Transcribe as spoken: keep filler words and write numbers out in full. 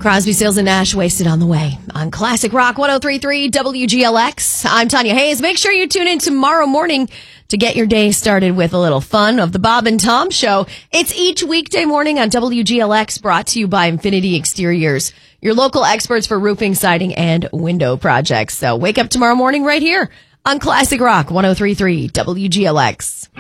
Crosby, Stills, and Nash, Wasted on the Way on Classic Rock one oh three point three W G L X. I'm Tanya Hayes. Make sure you tune in tomorrow morning to get your day started with a little fun of the Bob and Tom Show. It's each weekday morning on W G L X, brought to you by Infinity Exteriors, your local experts for roofing, siding, and window projects. So wake up tomorrow morning right here on Classic Rock one oh three point three W G L X.